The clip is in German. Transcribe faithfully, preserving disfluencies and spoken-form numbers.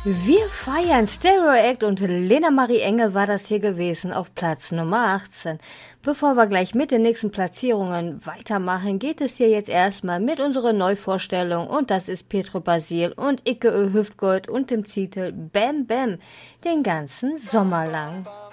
Wir feiern Stereo Act und Lena Marie Engel war das hier gewesen auf Platz Nummer achtzehn. Bevor wir gleich mit den nächsten Platzierungen weitermachen, geht es hier jetzt erstmal mit unserer Neuvorstellung und das ist Pietro Basil und Icke Ö Hüftgold und dem Titel Bam Bam den ganzen Sommer lang.